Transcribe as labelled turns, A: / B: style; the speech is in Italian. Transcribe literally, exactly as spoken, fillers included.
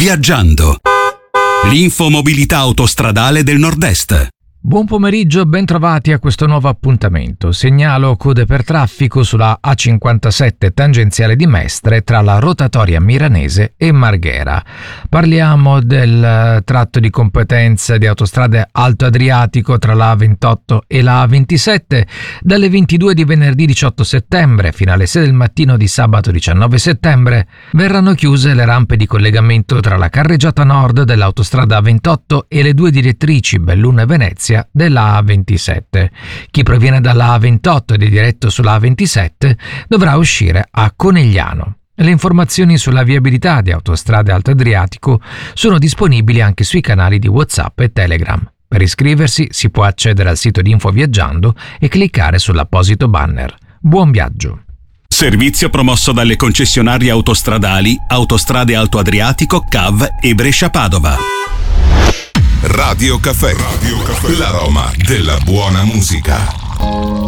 A: Viaggiando. L'infomobilità autostradale del Nord-Est.
B: Buon pomeriggio, ben trovati a questo nuovo appuntamento. Segnalo code per traffico sulla A cinquantasette tangenziale di Mestre tra la rotatoria milanese e Marghera. Parliamo del tratto di competenza di Autostrade Alto Adriatico tra la A ventotto e la A ventisette. Dalle ventidue di venerdì diciotto settembre fino alle sei del mattino di sabato diciannove settembre verranno chiuse le rampe di collegamento tra la carreggiata nord dell'autostrada A ventotto e le due direttrici Belluno e Venezia della A ventisette. Chi proviene dalla A ventotto ed è diretto sulla A ventisette dovrà uscire a Conegliano. Le informazioni sulla viabilità di Autostrade Alto Adriatico sono disponibili anche sui canali di WhatsApp e Telegram. Per iscriversi si può accedere al sito di Info Viaggiando e cliccare sull'apposito banner. Buon viaggio!
A: Servizio promosso dalle concessionarie autostradali Autostrade Alto Adriatico, C A V e Brescia-Padova.
C: Radio Caffè, Radio Caffè, l'aroma della buona musica.